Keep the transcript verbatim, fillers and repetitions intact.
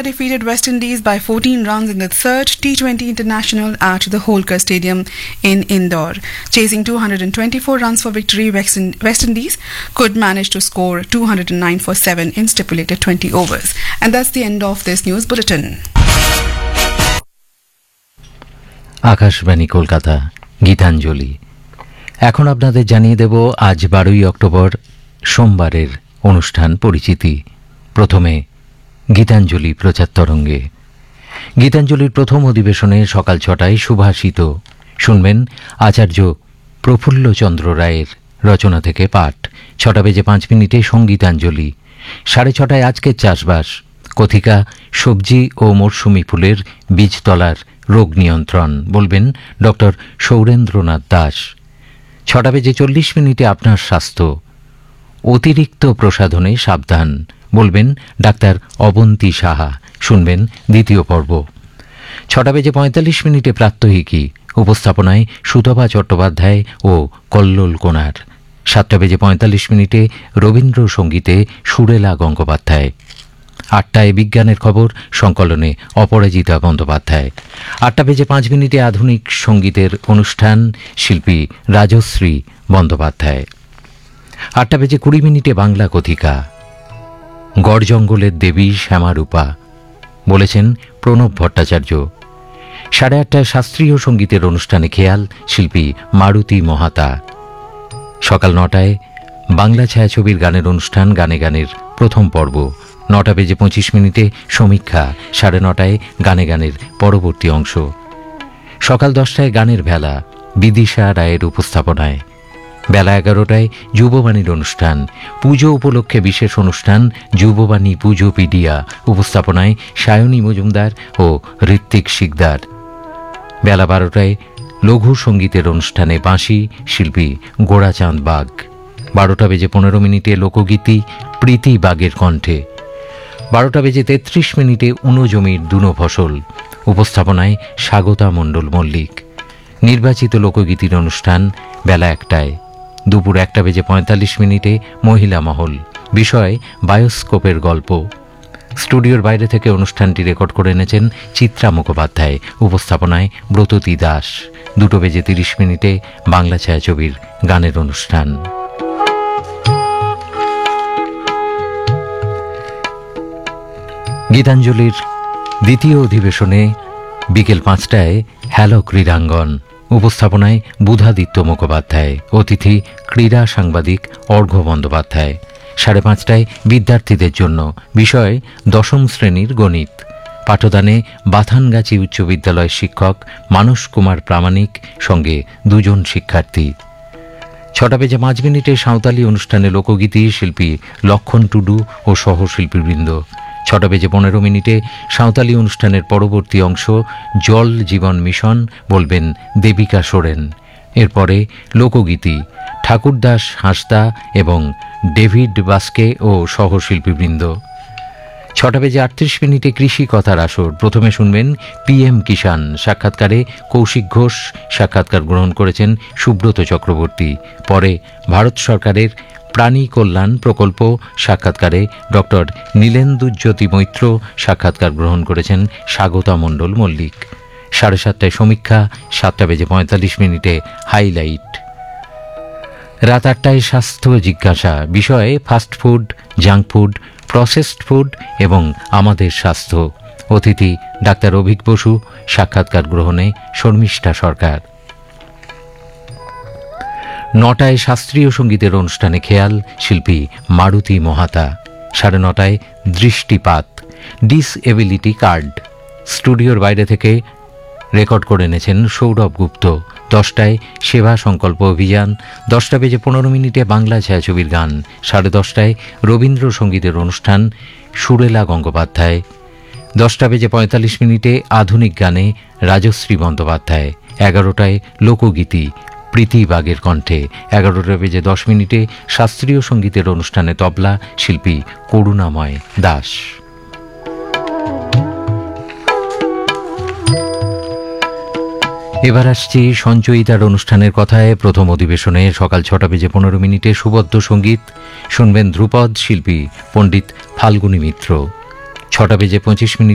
defeated West Indies by fourteen runs in the third T twenty International at the Holkar Stadium in Indore. Chasing two hundred twenty-four runs for victory, West West Indies could manage to score two hundred nine for seven in stipulated twenty overs. And that's the end of this news bulletin. Akashvani Kolkata Gitanjali. এখন আপনাদের জানিয়ে দেব আজ বারোই October সোমবারের অনুষ্ঠান পরিচিতি। প্রথমে গীতাঞ্জলি প্রচার তরঙ্গে। গীতাঞ্জলির প্রথম অধিবেশনে সকাল ছটায় সুভাষিত শুনবেন আচার্য প্রফুল্লচন্দ্র রায়ের রচনা থেকে পাঠ। ছটা বেজে পাঁচ মিনিটে সঙ্গীতাঞ্জলি। সাড়ে ছটায় আজকের চাষবাস, কথিকা সবজি ও মরশুমি ফুলের বীজতলার রোগ নিয়ন্ত্রণ, বলবেন ডক্টর সৌরেন্দ্রনাথ দাস। ছটা বেজে চল্লিশ মিনিটে আপনার স্বাস্থ্য, অতিরিক্ত প্রসাধনে সাবধান, বলবেন ডাক্তার অবন্তী সাহা। শুনবেন দ্বিতীয় পর্ব। ছটা বেজে পঁয়তাল্লিশ মিনিটে প্রাত্যহিকী, উপস্থাপনায় সুতপা চট্টোপাধ্যায় ও কল্লোল কোনার। সাতটা বেজে পঁয়তাল্লিশ মিনিটে রবীন্দ্রসঙ্গীতে সুরেলা গঙ্গোপাধ্যায়। আটটায় বিজ্ঞানের খবর, সংকলনে অপরাজিতা বন্দ্যোপাধ্যায়। আটটা বেজে পাঁচ মিনিটে আধুনিক সঙ্গীতের অনুষ্ঠান, শিল্পী রাজশ্রী বন্দ্যোপাধ্যায়। আটটা বেজে কুড়ি মিনিটে বাংলা কথিকা গড় জঙ্গলের দেবী শ্যামারূপা, বলেছেন প্রণব ভট্টাচার্য। সাড়ে আটটায় শাস্ত্রীয় সঙ্গীতের অনুষ্ঠানে খেয়াল, শিল্পী মারুতি মহাতা। সকাল নটায় বাংলা ছায়াছবির গানের অনুষ্ঠান গানে গানের প্রথম পর্ব। নটা বেজে পঁচিশ মিনিটে সমীক্ষা, সাড়ে নটায় গানে গানের পরবর্তী অংশ। সকাল দশটায় গানের ভেলা, বিদিশা রায়ের উপস্থাপনায়। বেলা এগারোটায় যুববাণীর অনুষ্ঠান, পুজো উপলক্ষে বিশেষ অনুষ্ঠান যুববাণী পুজো পিডিয়া, উপস্থাপনায় সায়নী মজুমদার ও ঋত্বিক শিকদার। বেলা বারোটায় লঘু সঙ্গীতের অনুষ্ঠানে বাঁশি, শিল্পী গোড়াচাঁদ বাগ। বারোটা বেজে পনেরো মিনিটে লোকগীতি প্রীতি বাগের কণ্ঠে। বারোটা বেজে তেত্রিশ মিনিটে উনো জমির দুনো ফসল, উপস্থাপনায় স্বাগতা মণ্ডল মল্লিক। নির্বাচিত লোকগীতির অনুষ্ঠান বেলা একটায়। দুপুর একটা বেজে পঁয়তাল্লিশ মিনিটে মহিলা মহল, বিষয় বায়োস্কোপের গল্প। স্টুডিওর বাইরে থেকে অনুষ্ঠানটি রেকর্ড করে এনেছেন চিত্রা মুখোপাধ্যায়, উপস্থাপনায় ব্রততী দাস। দুটো বেজে তিরিশ মিনিটে বাংলা ছায়াছবির গানের অনুষ্ঠান। গীতাঞ্জলির দ্বিতীয় অধিবেশনে বিকেল পাঁচটায় হ্যালো ক্রীড়াঙ্গন, উপস্থাপনায় বুধাদিত্য মুখোপাধ্যায়। অতিথি ক্রীড়া সাংবাদিক অর্ঘ্য বন্দ্যোপাধ্যায়। সাড়ে পাঁচটায় বিদ্যার্থীদের জন্য, বিষয় দশম শ্রেণীর গণিত। পাঠদানে বাথানগাছি উচ্চ বিদ্যালয়ের শিক্ষক মানস কুমার প্রামাণিক সঙ্গে দুজন শিক্ষার্থী। ছটা বেজে পাঁচ মিনিটে সাঁওতালি অনুষ্ঠানে লোকগীতি, শিল্পী লক্ষণ টুডু ও সহশিল্পীবৃন্দ। ছটা বেজে পনেরো মিনিটে সাঁওতালি অনুষ্ঠানের পরবর্তী অংশ জল জীবন মিশন, বলবেন দেবিকা সোরেন। এরপরে লোকগীতি ঠাকুরদাস হাঁসদা এবং ডেভিড বাস্কে ও সহশিল্পীবৃন্দ। ছটা বেজে আটত্রিশ মিনিটে কৃষি কথার আসর। প্রথমে শুনবেন পিএম কিষাণ, সাক্ষাৎকারে কৌশিক ঘোষ সাক্ষাৎকার গ্রহণ করেছেন সুব্রত চক্রবর্তী। পরে ভারত সরকারের প্রাণী কল্যাণ প্রকল্প, সাক্ষাৎকারে ডক্টর নীলেন্দুজ্যোতি মৈত্র সাক্ষাৎকার গ্রহণ করেছেন স্বাগতা মণ্ডল মল্লিক। সাড়ে সাতটায় সমীক্ষা, সাতটা বেজে পঁয়তাল্লিশ মিনিটে হাইলাইট। রাত আটটায় স্বাস্থ্য জিজ্ঞাসা, বিষয়ে fast food, junk food, processed food এবং আমাদের স্বাস্থ্য। অতিথি ডাক্তার অভিক বসু, সাক্ষাৎকার গ্রহণে শর্মিষ্ঠা সরকার। নটায় শাস্ত্রীয় সঙ্গীতের অনুষ্ঠানে খেয়াল, শিল্পী মারুতি মহাতা। সাড়ে নটায় দৃষ্টিপাত ডিসএবিলিটি কার্ড, স্টুডিওর বাইরে থেকে রেকর্ড করে এনেছেন সৌরভ গুপ্ত। দশটায় সেবা সংকল্প অভিযান। দশটা বেজে পনেরো মিনিটে বাংলা ছায়াছবির গান। সাড়ে দশটায় রবীন্দ্রসঙ্গীতের অনুষ্ঠান সুরেলা গঙ্গোপাধ্যায়। দশটা বেজে পঁয়তাল্লিশ মিনিটে আধুনিক গানে রাজশ্রী বন্দ্যোপাধ্যায়। এগারোটায় লোকগীতি প্রীতি বাগের কণ্ঠে। এগারোটা বেজে দশ মিনিটে শাস্ত্রীয় সঙ্গীতের অনুষ্ঠানে তবলা, শিল্পী করুণাময় দাস। এবার আসছি সঞ্চয়িতার অনুষ্ঠানের কথায়। প্রথম অধিবেশনে সকাল ছটা বেজে পনেরো মিনিটে সুবদ্ধ সঙ্গীত শুনবেন ধ্রুপদ, শিল্পী পণ্ডিত ফাল্গুনী মিত্র। ছটা বেজে পঁচিশ মিনিট